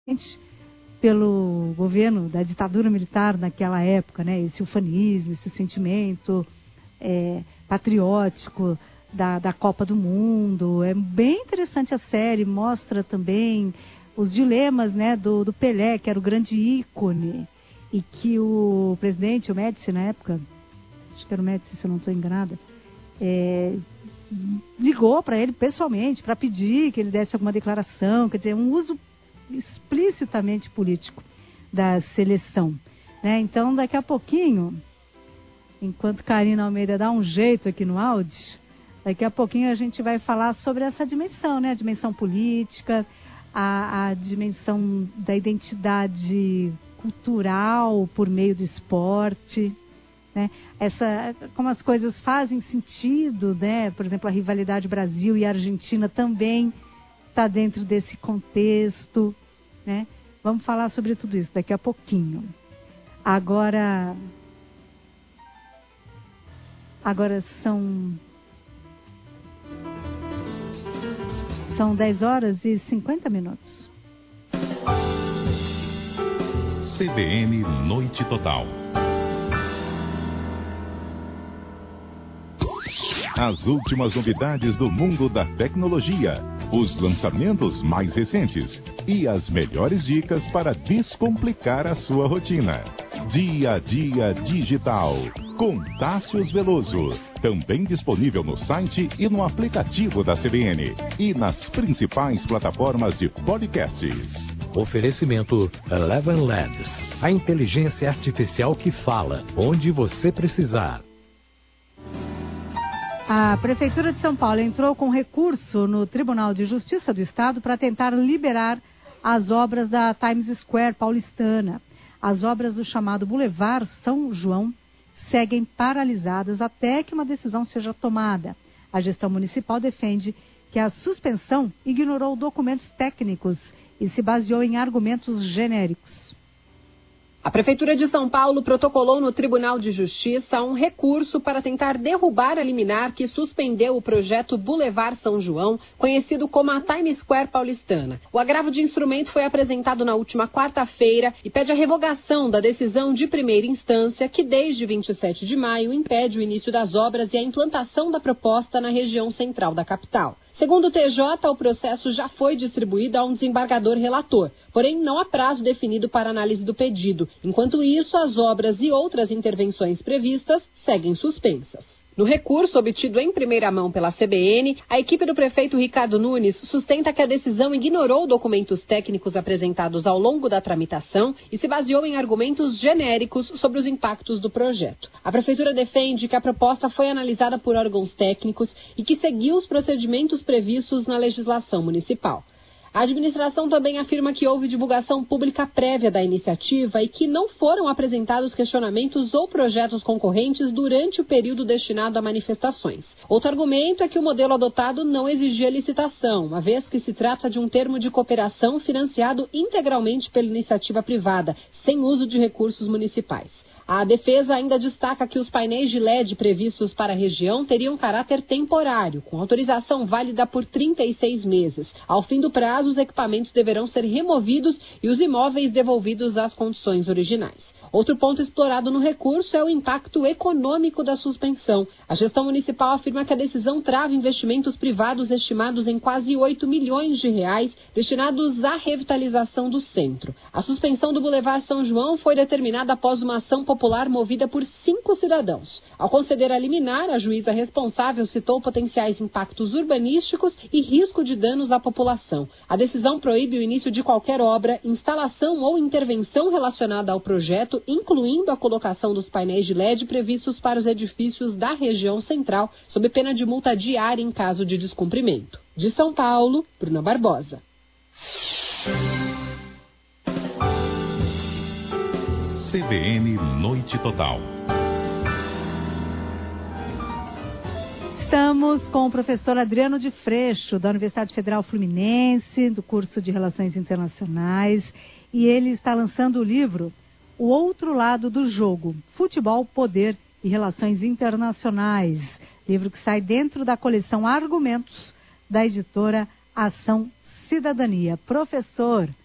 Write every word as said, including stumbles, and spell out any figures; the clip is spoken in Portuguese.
pelo governo da ditadura militar naquela época, né? Esse ufanismo, esse sentimento é, patriótico da, da Copa do Mundo. É bem interessante a série, mostra também os dilemas, né, do, do Pelé, que era o grande ícone, e que o presidente, o Médici na época, acho que era o Médici, se eu não estou enganada, é, ligou para ele pessoalmente para pedir que ele desse alguma declaração, quer dizer, um uso explicitamente político da seleção, né? Então, daqui a pouquinho, enquanto Karina Almeida dá um jeito aqui no áudio, daqui a pouquinho a gente vai falar sobre essa dimensão, né? A dimensão política, a, a dimensão da identidade cultural por meio do esporte, né? Essa, como as coisas fazem sentido, né? Por exemplo, a rivalidade Brasil e Argentina também está dentro desse contexto, né? Vamos falar sobre tudo isso daqui a pouquinho. Agora, agora são são dez horas e cinquenta minutos. C B N Noite Total. As últimas novidades do mundo da tecnologia, os lançamentos mais recentes e as melhores dicas para descomplicar a sua rotina. Dia a Dia Digital, com Tássius Veloso. Também disponível no site e no aplicativo da C B N e nas principais plataformas de podcasts. Oferecimento Eleven Labs, a inteligência artificial que fala onde você precisar. A Prefeitura de São Paulo entrou com recurso no Tribunal de Justiça do Estado para tentar liberar as obras da Times Square paulistana. As obras do chamado Boulevard São João seguem paralisadas até que uma decisão seja tomada. A gestão municipal defende que a suspensão ignorou documentos técnicos e se baseou em argumentos genéricos. A Prefeitura de São Paulo protocolou no Tribunal de Justiça um recurso para tentar derrubar a liminar que suspendeu o projeto Boulevard São João, conhecido como a Times Square paulistana. O agravo de instrumento foi apresentado na última quarta-feira e pede a revogação da decisão de primeira instância que, desde vinte e sete de maio, impede o início das obras e a implantação da proposta na região central da capital. Segundo o T J, o processo já foi distribuído a um desembargador relator, porém não há prazo definido para análise do pedido. Enquanto isso, as obras e outras intervenções previstas seguem suspensas. No recurso obtido em primeira mão pela C B N, a equipe do prefeito Ricardo Nunes sustenta que a decisão ignorou documentos técnicos apresentados ao longo da tramitação e se baseou em argumentos genéricos sobre os impactos do projeto. A prefeitura defende que a proposta foi analisada por órgãos técnicos e que seguiu os procedimentos previstos na legislação municipal. A administração também afirma que houve divulgação pública prévia da iniciativa e que não foram apresentados questionamentos ou projetos concorrentes durante o período destinado a manifestações. Outro argumento é que o modelo adotado não exigia licitação, uma vez que se trata de um termo de cooperação financiado integralmente pela iniciativa privada, sem uso de recursos municipais. A defesa ainda destaca que os painéis de L E D previstos para a região teriam caráter temporário, com autorização válida por trinta e seis meses. Ao fim do prazo, os equipamentos deverão ser removidos e os imóveis devolvidos às condições originais. Outro ponto explorado no recurso é o impacto econômico da suspensão. A gestão municipal afirma que a decisão trava investimentos privados estimados em quase oito milhões de reais destinados à revitalização do centro. A suspensão do Boulevard São João foi determinada após uma ação popular movida por cinco cidadãos. Ao conceder a liminar, a juíza responsável citou potenciais impactos urbanísticos e risco de danos à população. A decisão proíbe o início de qualquer obra, instalação ou intervenção relacionada ao projeto, incluindo a colocação dos painéis de L E D previstos para os edifícios da região central, sob pena de multa diária em caso de descumprimento. De São Paulo, Bruna Barbosa. C B N Noite Total. Estamos com o professor Adriano de Freixo, da Universidade Federal Fluminense, do curso de Relações Internacionais, e ele está lançando o livro O Outro Lado do Jogo, Futebol, Poder e Relações Internacionais, livro que sai dentro da coleção Argumentos, da editora Ação Cidadania. Professor,